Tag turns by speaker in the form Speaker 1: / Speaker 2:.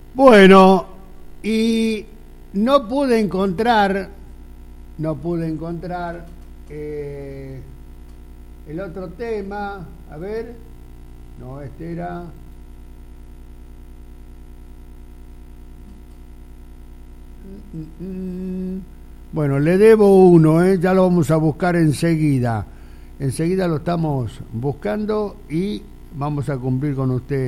Speaker 1: Bueno, y no pude encontrar el otro tema. A ver, no, este era. Bueno, le debo uno, ya lo vamos a buscar enseguida. Enseguida lo estamos buscando y vamos a cumplir con usted.